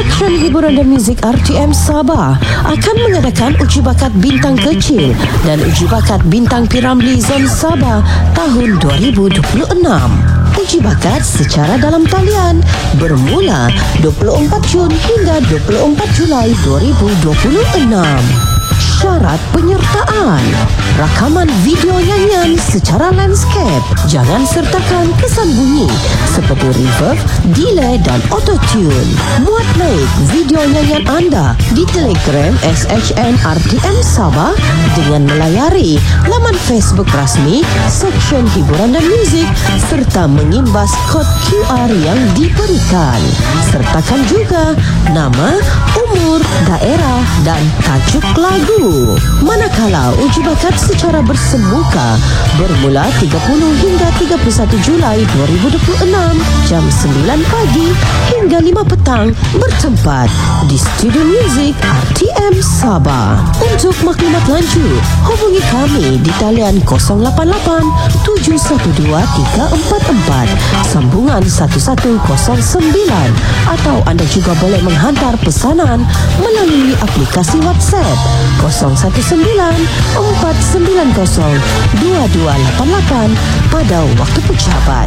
Seksyen Hiburan dan Muzik RTM Sabah akan mengadakan uji bakat bintang kecil dan uji bakat bintang P.Ramlee Zon Sabah tahun 2026. Uji bakat secara dalam talian bermula 24 Jun hingga 24 Julai 2026. Syarat penyertaan: rakaman video nyanyian secara landscape. Jangan sertakan kesan bunyi seperti reverb, delay dan auto-tune. Buat naik video nyanyian anda di Telegram SHN RTM Sabah dengan melayari laman Facebook rasmi Seksyen Hiburan dan Muzik serta mengimbas kod QR yang diberikan. Sertakan juga nama, umur, daerah dan tajuk lagu. Manakala uji bakat secara bersemuka bermula 30 hingga 31 Julai 2026 jam 9 pagi hingga 5 petang bertempat di Studio Muzik RTM Sabah. Untuk maklumat lanjut, hubungi kami di talian 088 712 344 sambungan 1109 atau anda juga boleh menghantar pesanan melalui aplikasi WhatsApp 019-490-2288 pada waktu pejabat.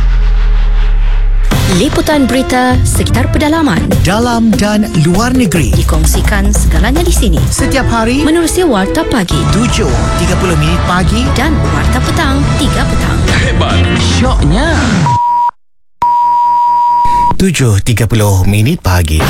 Liputan berita sekitar pedalaman, dalam dan luar negeri dikongsikan segalanya di sini. Setiap hari menerusi Warta Pagi 7.30 pagi dan Warta Petang 3 petang. Hebat, syoknya 7.30 pagi.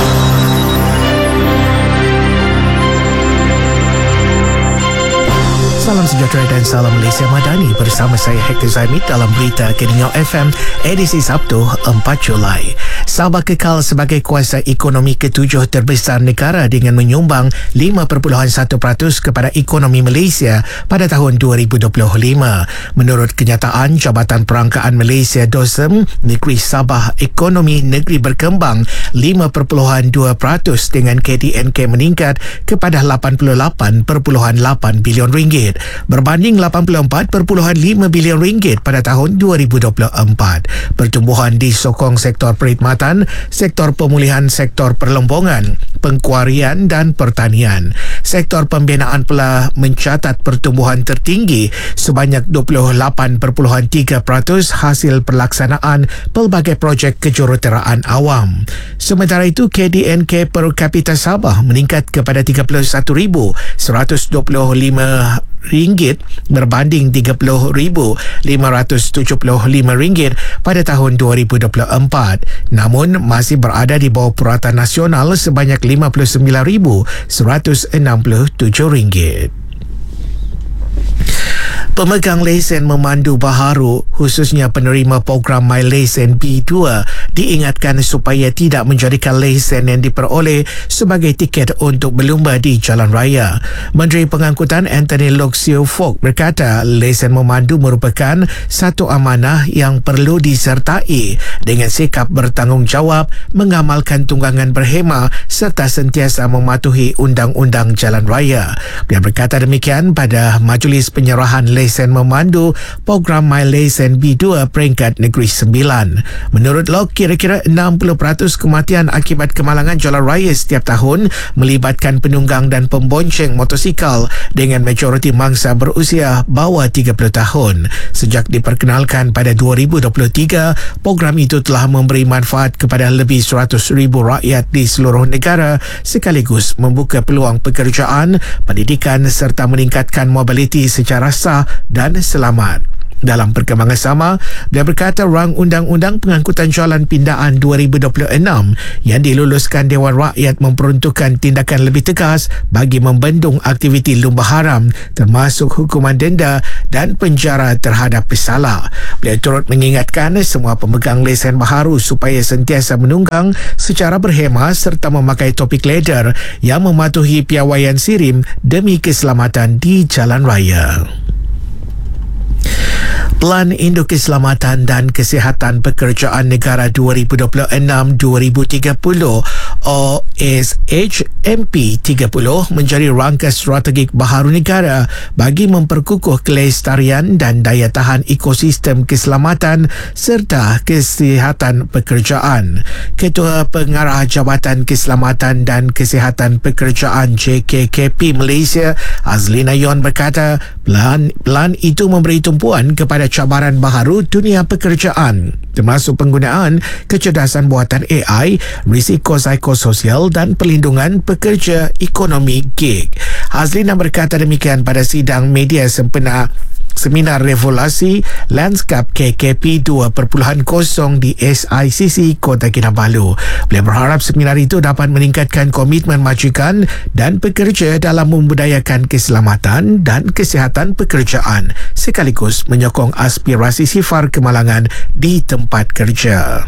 Salam sejahtera dan salam Malaysia Madani bersama saya Hector Zaimit dalam berita Kedingau FM edisi Sabtu 4 Julai. Sabah kekal sebagai kuasa ekonomi ketujuh terbesar negara dengan menyumbang 5.1% kepada ekonomi Malaysia pada tahun 2025. Menurut kenyataan Jabatan Perangkaan Malaysia DOSM, negeri Sabah ekonomi negeri berkembang 5.2% dengan KDNK meningkat kepada 88.8 bilion ringgit berbanding 84.5 bilion ringgit pada tahun 2024. Pertumbuhan disokong sektor perkhidmatan, sektor pemulihan sektor perlombongan, pengkuarian dan pertanian. Sektor pembinaan pula mencatat pertumbuhan tertinggi sebanyak 28.3% hasil pelaksanaan pelbagai projek kejuruteraan awam. Sementara itu, KDNK per kapita Sabah meningkat kepada RM31,125 berbanding RM30,575 pada tahun 2024. Namun masih berada di bawah purata nasional sebanyak RM59,167. Pemegang lesen memandu baharu khususnya penerima program MyLesen B2 diingatkan supaya tidak menjadikan lesen yang diperoleh sebagai tiket untuk berlumba di jalan raya. Menteri Pengangkutan Anthony Loke Siew Fook berkata lesen memandu merupakan satu amanah yang perlu disertai dengan sikap bertanggungjawab, mengamalkan tunggangan berhema serta sentiasa mematuhi undang-undang jalan raya. Dia berkata demikian pada majlis penyerahan lesen memandu program MyLesen B2 peringkat Negeri Sembilan. Menurut Lok, kira-kira 60% kematian akibat kemalangan jalan raya setiap tahun melibatkan penunggang dan pembonceng motosikal dengan majoriti mangsa berusia bawah 30 tahun. Sejak diperkenalkan pada 2023, program itu telah memberi manfaat kepada lebih 100,000 rakyat di seluruh negara sekaligus membuka peluang pekerjaan, pendidikan serta meningkatkan mobiliti secara sah dan selamat. Dalam perkembangan sama, dia berkata rang Undang-Undang Pengangkutan Jalan Pindaan 2026 yang diluluskan Dewan Rakyat memperuntukkan tindakan lebih tegas bagi membendung aktiviti lumba haram termasuk hukuman denda dan penjara terhadap pesalah. Beliau turut mengingatkan semua pemegang lesen baharu supaya sentiasa menunggang secara berhema serta memakai topik leder yang mematuhi piawaian SIRIM demi keselamatan di jalan raya. Pelan Induk Keselamatan dan Kesihatan Pekerjaan Negara 2026-2030 OSHMP30 menjadi rangka strategik baharu negara bagi memperkukuh kelestarian dan daya tahan ekosistem keselamatan serta kesihatan pekerjaan. Ketua Pengarah Jabatan Keselamatan dan Kesihatan Pekerjaan JKKP Malaysia, Azlina Yon berkata, plan itu memberi tumpuan kepada cabaran baharu dunia pekerjaan, termasuk penggunaan kecerdasan buatan AI, risiko psikososial dan perlindungan pekerja ekonomi gig. Hazlina berkata demikian pada sidang media sempena Seminar Revolusi Lanskap KKP 2.0 di SICC Kota Kinabalu. Beliau berharap seminar itu dapat meningkatkan komitmen majikan dan pekerja dalam membudayakan keselamatan dan kesihatan pekerjaan sekaligus menyokong aspirasi sifar kemalangan di tempat kerja.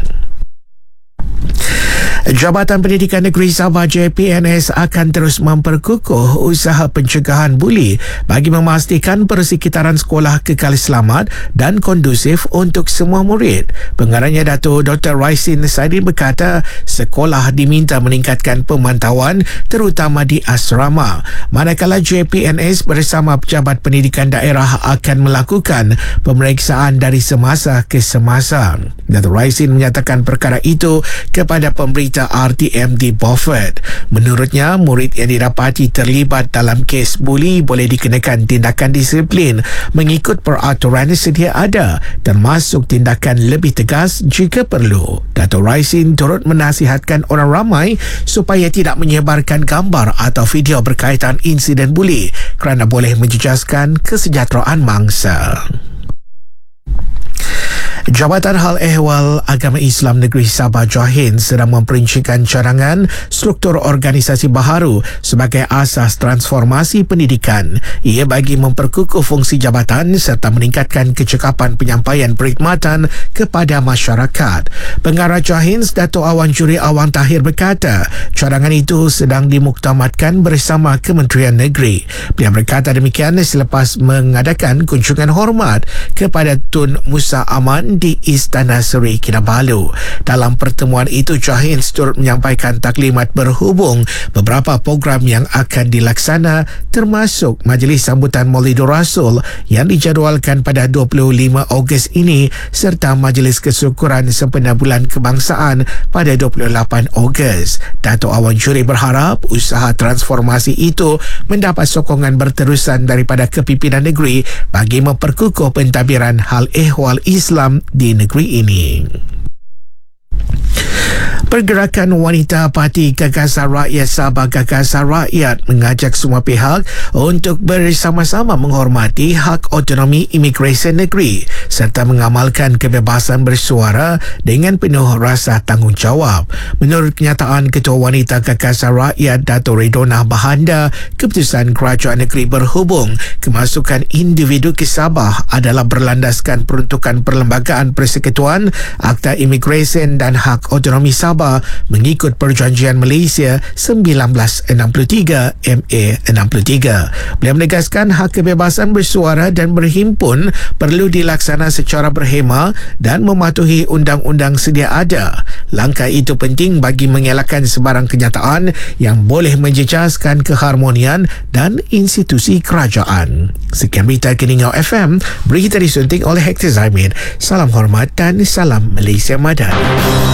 Jabatan Pendidikan Negeri Sabah JPNS akan terus memperkukuh usaha pencegahan buli bagi memastikan persekitaran sekolah kekal selamat dan kondusif untuk semua murid. Pengarahnya Dato' Dr. Raisin Saidin berkata sekolah diminta meningkatkan pemantauan terutama di asrama, manakala JPNS bersama Pejabat Pendidikan Daerah akan melakukan pemeriksaan dari semasa ke semasa. Dato' Raisin menyatakan perkara itu kepada pemberita RTM di Beaufort. Menurutnya, murid yang didapati terlibat dalam kes buli boleh dikenakan tindakan disiplin mengikut peraturan sedia ada, termasuk tindakan lebih tegas jika perlu. Dato' Raisin turut menasihatkan orang ramai supaya tidak menyebarkan gambar atau video berkaitan insiden buli kerana boleh menjejaskan kesejahteraan mangsa. Jabatan Hal Ehwal Agama Islam Negeri Sabah Johin sedang memperincikan cadangan struktur organisasi baharu sebagai asas transformasi pendidikan. Ia bagi memperkukuh fungsi jabatan serta meningkatkan kecekapan penyampaian perkhidmatan kepada masyarakat. Pengarah Johin Dato' Awan Juri Awan Tahir berkata, cadangan itu sedang dimuktamadkan bersama Kementerian Negeri. Beliau berkata demikian selepas mengadakan kunjungan hormat kepada Tun Musa Aman di Istana Seri Kinabalu. Dalam pertemuan itu, Johin turut menyampaikan taklimat berhubung beberapa program yang akan dilaksana termasuk Majlis Sambutan Maulidur Rasul yang dijadualkan pada 25 Ogos ini serta Majlis Kesyukuran sempena Bulan Kebangsaan pada 28 Ogos. Dato' Awan Juri berharap usaha transformasi itu mendapat sokongan berterusan daripada kepimpinan negeri bagi memperkukuh pentadbiran hal ehwal Islam di negeri ini. Pergerakan Wanita Parti Gagasan Rakyat Sabah Gagasan Rakyat mengajak semua pihak untuk bersama-sama menghormati hak autonomi imigresen negeri serta mengamalkan kebebasan bersuara dengan penuh rasa tanggungjawab. Menurut kenyataan Ketua Wanita Gagasan Rakyat Dato' Redona Bahanda, keputusan kerajaan negeri berhubung kemasukan individu ke Sabah adalah berlandaskan peruntukan Perlembagaan Persekutuan, Akta Imigresen dan Hak Autonomi Sabah mengikut Perjanjian Malaysia 1963 MA 63. Beliau menegaskan hak kebebasan bersuara dan berhimpun perlu dilaksana secara berhema dan mematuhi undang-undang sedia ada. Langkah itu penting bagi mengelakkan sebarang kenyataan yang boleh menjejaskan keharmonian dan institusi kerajaan. Sekian berita Keningau FM, berita disunting oleh Hector Zaimid. Salam hormat dan salam Malaysia Madani.